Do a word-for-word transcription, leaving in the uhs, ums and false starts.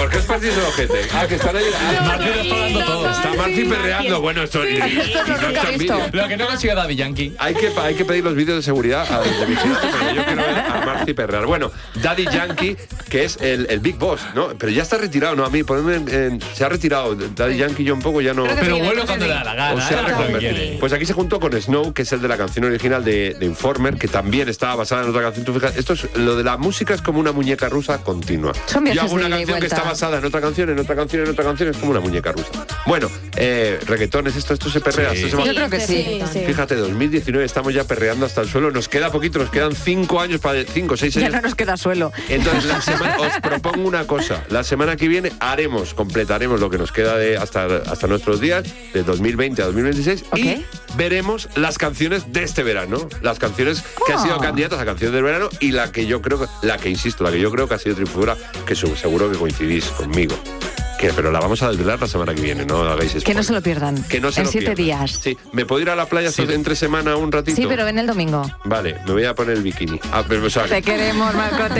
¿Por qué os partís el ojete? Ah, que están ahí. Ah, Marci lo está dando todo. Está Marci perreando. Bueno, esto, y, y, Esto no y lo está he en visto. vídeo. Lo que no consigue Daddy Yankee. Hay que, hay que pedir los vídeos de seguridad a de vigilancia, porque yo quiero ver a Marci perrear. Bueno, Daddy Yankee, que es el, el Big Boss, ¿no? Pero ya está retirado, ¿no? A mí, ponedme en, en- se ha retirado. Daddy Yankee yo un poco ya no... Creo que Pero sí, vuelve sí, cuando sí. le da la O gana. sea, ¿eh? Lo que reconvertido. quiere. Pues aquí se juntó con Snow, que es el de la canción original de, de Informer, que también estaba basada en otra canción. Tú fijas, esto es, lo de la música es como una muñeca rusa continua. Son viajes Yo hago una de ida y canción que vuelta. está basada en otra canción, en otra canción, en otra canción, es como una muñeca rusa. Bueno, eh, reggaetones, esto, esto se perrea. Sí. Esto se va- Yo creo que sí. Fíjate, dos mil diecinueve estamos ya perreando hasta el suelo. Nos queda poquito, nos quedan cinco años para cinco, seis Ya años. no nos queda suelo. Entonces, la semana, os propongo una cosa. La semana que viene haremos, completaremos lo que nos queda de hasta, hasta nuestros días, de dos mil veinte a dos mil veintiséis, Ok. y veremos las canciones de este verano. Las canciones que Oh. han sido candidatas a canciones del verano y la que yo creo, que- la que insisto, la que yo creo que ha sido triunfadora, que su- seguro que coincidís conmigo. Que, pero la vamos a desvelar la semana que viene, no hagáis spoiler. Que no se lo pierdan. Que no se en lo siete pierdan. días. Sí, ¿me puedo ir a la playa Sí. entre semana un ratito? Sí, pero ven el domingo. Vale, me voy a poner el bikini. Ah, pero, o sea, Te queremos, Marcote.